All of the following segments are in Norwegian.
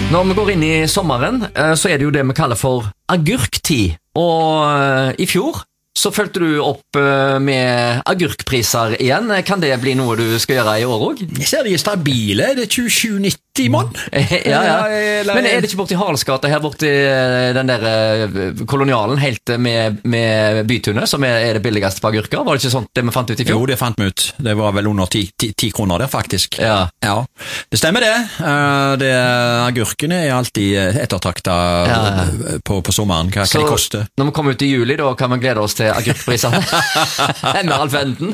Når vi går inn i sommeren, så er det jo det vi kaller for agurktid. Og i fjor så følte du opp med agurkpriser igjen. Kan det bli noe du skal gjøre i år også? Jeg ser de er stabile. Det er 27,90 mann. Ja. Men er det ikke borti Haraldsgata her borti den der kolonialen helt med bytunet, som er det billigste på agurker? Var det ikke sånt det vi fant ut i fjor? Jo, det fant vi ut. Det var vel under 10 kroner der, faktisk. Ja. Det stemmer det. Agurkene er alltid ettertraktet på sommeren. Hva de koster. Når vi kommer ut i juli, da kan vi glede oss til agurkpriser. Med Alf Enden.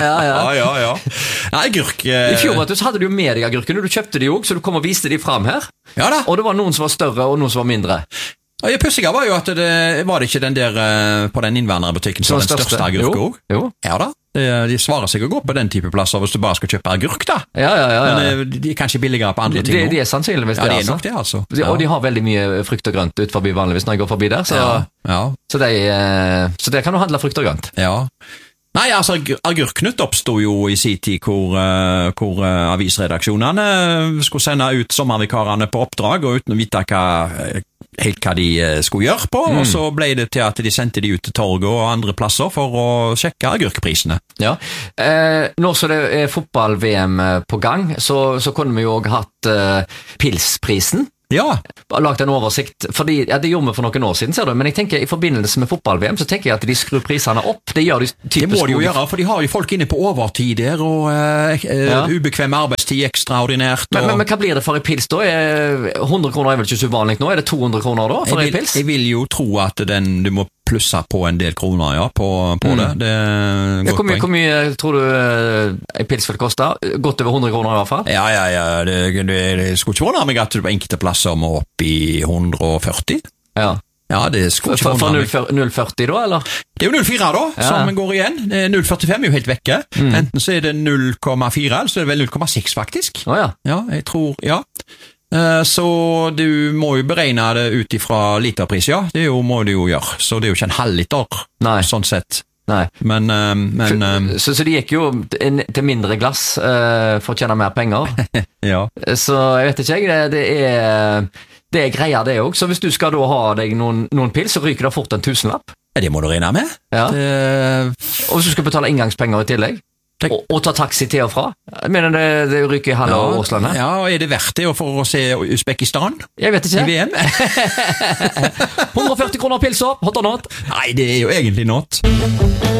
Ja. Agurk... I fjor, vet du, så hadde du jo med deg agurkene. Du kjøpte de jo, så du kom og viste de fram her. Ja da. Og det var noen som var større, og noen som var mindre. Det pussige var jo at var det ikke den der på den innvandrerbutikken som var den største agurken også? Jo. Ja da. De svarer seg å gå på den type plasser hvis du bare skal kjøpe agurk da. Ja. Men de er kanskje billigere på andre ting. De er sannsynligvis det, det er nok det, altså. Og de har veldig mye frukt og grønt ut forbi vanligvis når jeg går forbi der, så det kan du handle frukt og grønt. Ja. Nei, altså, Agurknytt oppstod jo i sin tid hvor avisredaksjonene skulle sende ut sommervikarene på oppdrag, og uten å vite helt hva de skulle gjøre på, og så ble det til at de sendte de ut til torget og andre plasser for å sjekke agurkprisene. Ja. Nå så det er fotball-VM på gang, så kunne vi jo også hatt pilsprisen. Ja. Lagt en oversikt, fordi det gjorde vi for noen år siden, ser du, men jeg tenker i forbindelse med fotball-VM, så tenker jeg at de skrur prisene opp. Det gjør de typisk. Det må de jo gjøre, for de har jo folk inne på overtid der, og ubekvem arbeidstid ekstraordinært. Men hva blir det for en pils da? 100 kroner er vel ikke så uvanlig nå? Er det 200 kroner da for en pils? Jeg vil jo tro at du må plusse på en del kroner, på det. Hvor mye tror du en pils vil koste? Godt over 100 kroner i hvert fall? Ja. Det skulle ikke være meg at du på enkelte plasser må opp i 140. Ja, det skulle ikke være meg. Fra 0,40 da, eller? Det er jo 0,4 da, som går igjen. 0,45 er jo helt vekke. Enten så er det 0,4, eller så er det vel 0,6 faktisk. Ja, jeg tror, så du må jo beregne det ut ifra literpris, det må du jo gjøre. Så det er jo ikke en halv liter, sånn sett. Nei. Men så de gikk jo til mindre glass for å tjene mer penger. Ja. Så jeg vet ikke, det er greia det også. Så hvis du skal da ha deg noen pils, så ryker det fort en 1000-lapp. Det må du regne med. Ja. Og hvis du skal betale inngangspenger i tillegg, og ta taxi til og fra. Jeg mener det ryker i halve Åslandet. Ja, og er det verdt det for å se Uzbekistan? Jeg vet ikke. I VM? 140 kroner pils opp, hot or not? Nei, det er jo egentlig not.